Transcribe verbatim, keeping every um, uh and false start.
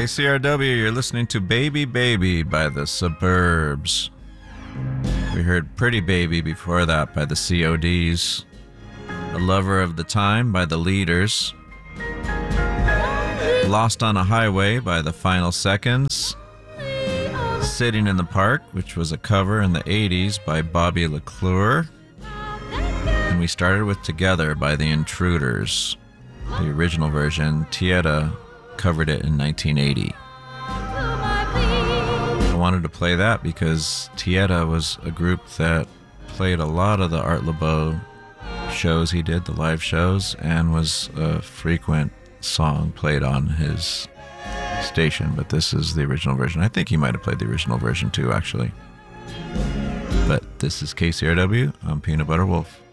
K C R W, you're listening to Baby Baby by the Suburbs. We heard Pretty Baby before that by the C O Ds. The Lover of the Time by the Leaders. Lost on a Highway by the Final Seconds. Sitting in the Park, which was a cover in the eighties by Bobby LeClure. And we started with Together by the Intruders. The original version, Tieta covered it in nineteen eighty. I wanted to play that because Tieta was a group that played a lot of the Art Laboe shows he did, the live shows, and was a frequent song played on his station. But this is the original version. I think he might have played the original version too, actually. But this is K C R W. I'm Peanut Butter Wolf.